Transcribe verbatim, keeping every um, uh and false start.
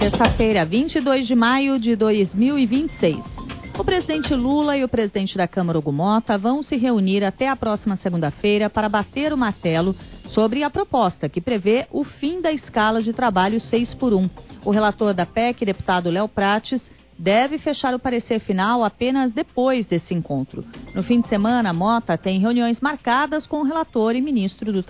Sexta-feira, vinte e dois de maio de dois mil e vinte e seis. O presidente Lula e o presidente da Câmara, Hugo Motta, vão se reunir até a próxima segunda-feira para bater o martelo sobre a proposta que prevê o fim da escala de trabalho seis por um. O relator da P E C, deputado Léo Prates, deve fechar o parecer final apenas depois desse encontro. No fim de semana, Motta tem reuniões marcadas com o relator e ministro do